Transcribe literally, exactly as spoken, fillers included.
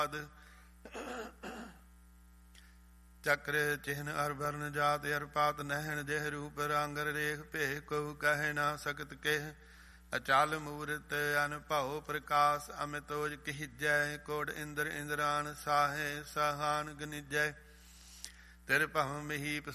ਚੱਕਰ ਚਿਹਨ ਅਰ ਵਰਨ ਜਾਤ ਅਰ ਪਾਤ ਨਹਿਣ ਦੇਹ ਰੂਪ ਰਾਂਗਰ ਰੇਖ ਭੇਖ ਕਹੂ ਕਹਿ ਨਾ ਸਕਤ ਕਹਿ ਅਚਲ ਮੂਰਤ ਅਨਭਉ ਪ੍ਰਕਾਸ਼ ਅਮਿਤੋਜ ਕਹਿਜੈ ਕੋੜ ਇੰਦਰ ਇੰਦਰਾਨ ਸਾਹੇ ਸਹਾਨ ਗਨਿਜੈ ਤਿਰ ਭਵ ਮਹੀ